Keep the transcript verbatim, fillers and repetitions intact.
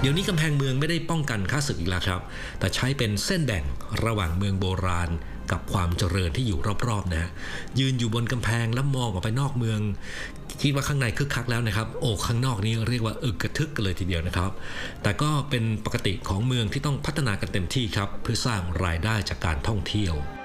เดี๋ยวนี้กำแพงเมืองไม่ได้ป้องกันข้าศึกอีกแล้วครับแต่ใช้เป็นเส้นแบ่งระหว่างเมืองโบราณกับความเจริญที่อยู่รอบๆนะฮะยืนอยู่บนกำแพงแล้วมองออกไปนอกเมืองคิดว่าข้างในคึกคักแล้วนะครับโอ้ข้างนอกนี้เรียกว่าอึกกระทึกกันเลยทีเดียวนะครับแต่ก็เป็นปกติของเมืองที่ต้องพัฒนากันเต็มที่ครับเพื่อสร้างรายได้จากการท่องเที่ยว